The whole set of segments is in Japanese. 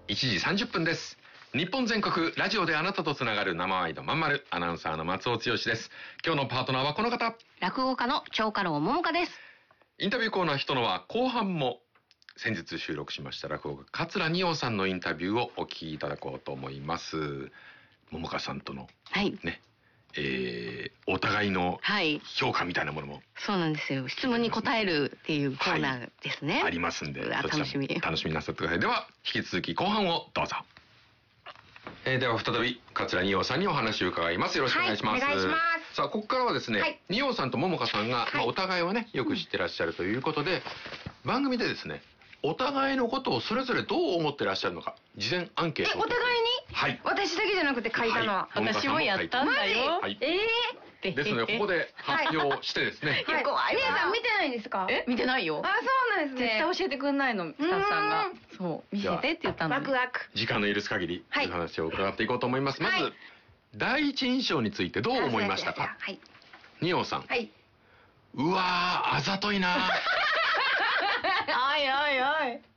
1時30分です。日本全国ラジオであなたとつながる生ワイドまんまる、アナウンサーの松尾剛です。今日のパートナーはこの方、 落語家の長家老桃香です。 インタビューコーナー人のは後半も先日収録しました落語家桂二葉さんのインタビューをお聞きいただこうと思います。桃香さんとの、ね、お互いの評価みたいなものも、 そうなんですよ。質問に答えるっていうコーナーですね。 ありますんで、 楽しみになさってください。では引き続き後半をどうぞ。では再び桂二葉さんにお話を伺います。よろしくお願いします。 お願いします。 さあここからはですね、二葉さんと桃香さんが、お互いはねよく知ってらっしゃるということで、番組でですね、お互いのことをそれぞれどう思ってらっしゃるのか事前アンケートを。 お互いに？ はい。 私だけじゃなくて書いたのは。 私もやったんだよ。 ですのでここで発表してですね。 姉さん見てないんですか？ 見てないよ。 あ、そうなんですね。 絶対教えてくんないの、スタッフさんが。そう、見せてって言ったのに。 ワクワク。 時間の許す限りお話を伺っていこうと思います。まず第一印象についてどう思いましたか？二葉さん。うわー、あざといな。 おいおいおい。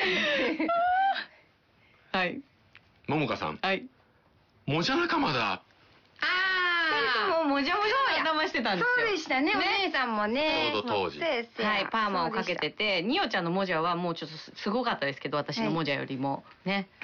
はい。 桃香さん。 はい。 もじゃ仲間だ。 もうもじゃもじゃ騙してたんですよ。 そうでしたね。お姉さんもね。 ちょうど当時。 はい、パーマをかけてて、ニオちゃんのもじゃはもうちょっとすごかったですけど、私のもじゃよりもね。